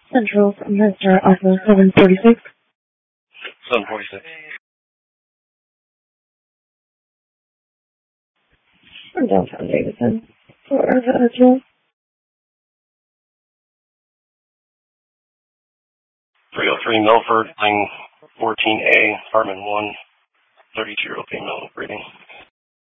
Central from Mr. Alpha 746. 746. From downtown Davidson. Where is it, Joe? 303 Milford, line 14A, apartment 1, 32-year-old female, breathing.